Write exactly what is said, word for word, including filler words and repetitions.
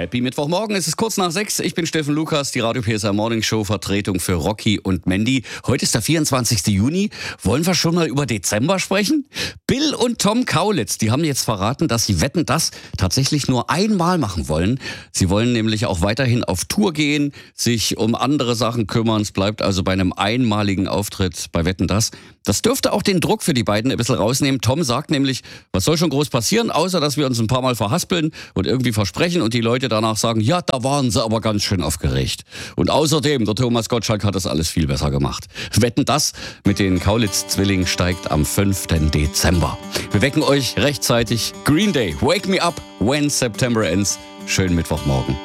Happy Mittwochmorgen, es ist kurz nach sechs. Ich bin Steffen Lukas, die Radio P S R Morning Show, Vertretung für Rocky und Mandy. Heute ist der vierundzwanzigste Juni. Wollen wir schon mal über Dezember sprechen? Bill und Tom Kaulitz, die haben jetzt verraten, dass sie Wetten, das tatsächlich nur einmal machen wollen. Sie wollen nämlich auch weiterhin auf Tour gehen, sich um andere Sachen kümmern. Es bleibt also bei einem einmaligen Auftritt bei Wetten, das. Das dürfte auch den Druck für die beiden ein bisschen rausnehmen. Tom sagt nämlich, was soll schon groß passieren, außer dass wir uns ein paar Mal verhaspeln und irgendwie versprechen und die Leute danach sagen, ja, da waren sie aber ganz schön aufgeregt. Und außerdem, der Thomas Gottschalk hat das alles viel besser gemacht. Wetten, das mit den Kaulitz-Zwillingen steigt am fünften Dezember. Wir wecken euch rechtzeitig. Green Day, Wake Me Up When September Ends. Schönen Mittwochmorgen.